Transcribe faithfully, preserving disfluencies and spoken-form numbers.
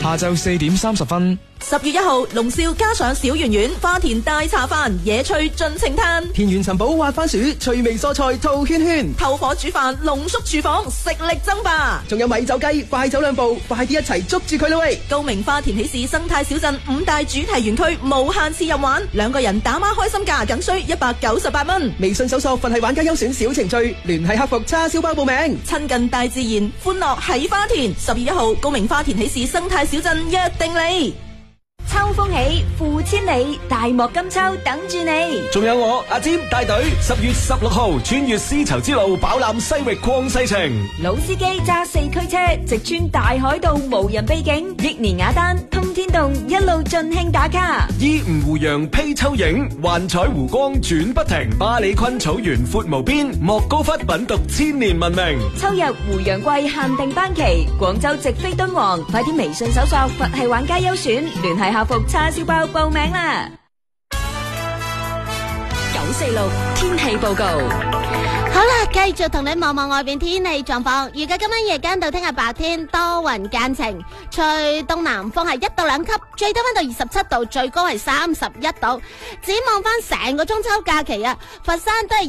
下晝四點三十分。 十月一號，龍少加上小圓圓花田大茶飯，野趣盡情嘆， 田園尋寶滑番薯，趣味蔬菜套圈圈， 透火煮飯濃縮廚房，食力爭霸。 仲有米酒雞，快走兩步，快啲一齊捉住佢啦喂！ 高明花田喜事生態小鎮五大主題園區無限次入玩，兩個人打孖開心價僅需一百九十八蚊。 微信搜索佛系玩家優選小程序，聯繫客服叉燒包報名。 親近大自然，歡樂喺花田。十月一號，高明花田喜事生態小鎮約定你。 秋風起，付千里，大漠金秋等住你。 仲有我阿尖帶隊，十月十六號穿越絲綢之路，飽覽西域曠世情。 老司機揸四驅車，直穿大海道，無人秘境，億年雅丹通天洞，一路盡興打卡。 依吳湖洋披秋影，幻彩湖光轉不停。巴里坤草原闊無邊，莫高窟品讀千年文明。 秋日湖洋季限定班期，廣州直飛敦煌，快啲微信搜索佛系玩家優選，聯繫客服叉燒包報名啦！九四六天氣報告。 好啦，繼續同你望望外邊天氣狀況。預計今晚夜間到聽日白天多雲間晴，吹東南風係一到兩級，最低溫度二十七度，最高係三十一度。展望翻成個中秋假期啊，佛山都係